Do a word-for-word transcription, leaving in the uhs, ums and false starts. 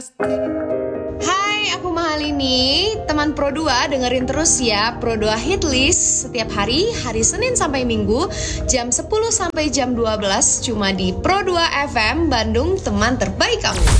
Hai, aku Mahalini, teman Pro dua, dengerin terus ya Pro dua Hitlist setiap hari, hari Senin sampai Minggu, jam sepuluh sampai jam dua belas, cuma di Pro dua F M, Bandung, teman terbaik kamu.